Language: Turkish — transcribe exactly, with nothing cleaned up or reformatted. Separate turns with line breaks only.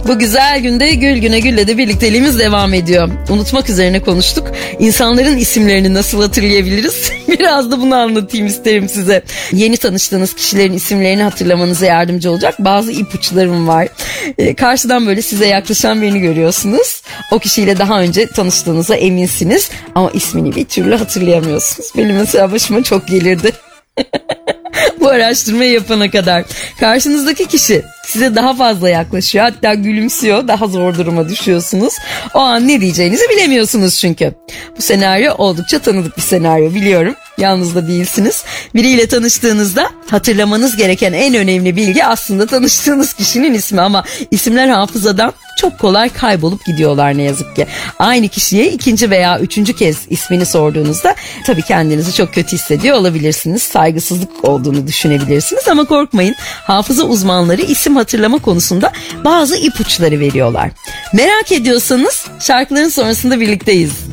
Bu güzel günde Gül Güne Gül'le de birlikteliğimiz devam ediyor. Unutmak üzerine konuştuk. İnsanların isimlerini nasıl hatırlayabiliriz? Biraz da bunu anlatayım isterim size. Yeni tanıştığınız kişilerin isimlerini hatırlamanıza yardımcı olacak bazı ipuçlarım var. Ee, karşıdan böyle size yaklaşan birini görüyorsunuz. O kişiyle daha önce tanıştığınıza eminsiniz ama ismini bir türlü hatırlayamıyorsunuz. Benim mesela başıma çok gelirdi. Bu araştırmayı yapana kadar. Karşınızdaki kişi size daha fazla yaklaşıyor, hatta gülümsüyor, daha zor duruma düşüyorsunuz. O an ne diyeceğinizi bilemiyorsunuz çünkü. Bu senaryo oldukça tanıdık bir senaryo, biliyorum. Yalnız da değilsiniz. Biriyle tanıştığınızda hatırlamanız gereken en önemli bilgi aslında tanıştığınız kişinin ismi, ama isimler hafızadan çok kolay kaybolup gidiyorlar ne yazık ki. Aynı kişiye ikinci veya üçüncü kez ismini sorduğunuzda tabii kendinizi çok kötü hissediyor olabilirsiniz. Saygısızlık olduğunu düşünebilirsiniz ama korkmayın. Hafıza uzmanları isim hatırlama konusunda bazı ipuçları veriyorlar. Merak ediyorsanız şarkıların sonrasında birlikteyiz.